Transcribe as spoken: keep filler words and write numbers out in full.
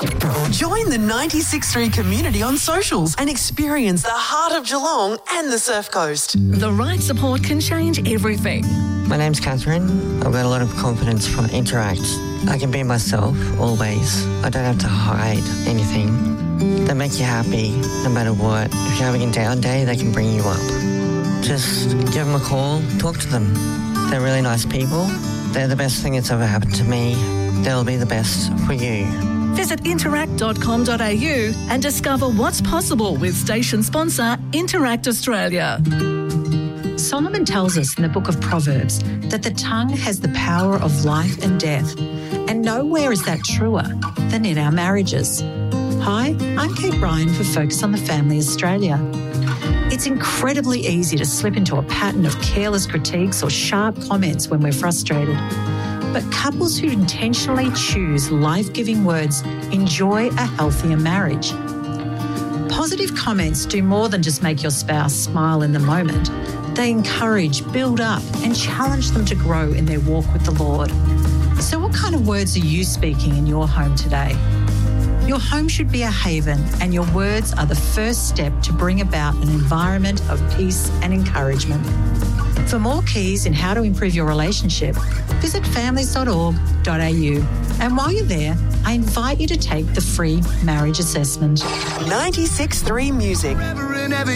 Join the ninety-six point three community on socials and experience the heart of Geelong and the Surf Coast. The right support can change everything. My name's Catherine. I've got a lot of confidence from Interact. I can be myself, always. I don't have to hide anything. They make you happy, no matter what. If you're having a down day, they can bring you up. Just give them a call, talk to them. They're really nice people. They're the best thing that's ever happened to me. They'll be the best for you. Visit interact dot com dot a u and discover what's possible with station sponsor Interact Australia. Solomon tells us in the book of Proverbs that the tongue has the power of life and death, and nowhere is that truer than in our marriages. Hi, I'm Kate Bryan for Focus on the Family Australia. It's incredibly easy to slip into a pattern of careless critiques or sharp comments when we're frustrated. But couples who intentionally choose life-giving words enjoy a healthier marriage. Positive comments do more than just make your spouse smile in the moment. They encourage, build up, and challenge them to grow in their walk with the Lord. So what kind of words are you speaking in your home today? Your home should be a haven, and your words are the first step to bring about an environment of peace and encouragement. For more keys in how to improve your relationship, visit families dot org dot a u. And while you're there, I invite you to take the free marriage assessment. ninety-six point three Music.